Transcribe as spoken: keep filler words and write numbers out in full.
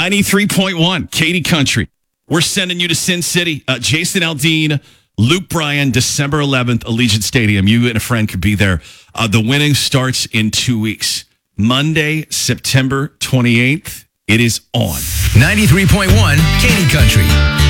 ninety-three point one, Katy Country. We're sending you to Sin City. Uh, Jason Aldean, Luke Bryan, December eleventh, Allegiant Stadium. You and a friend could be there. Uh, the winning starts in two weeks. Monday, September twenty-eighth. It is on. ninety-three point one, Katy Country.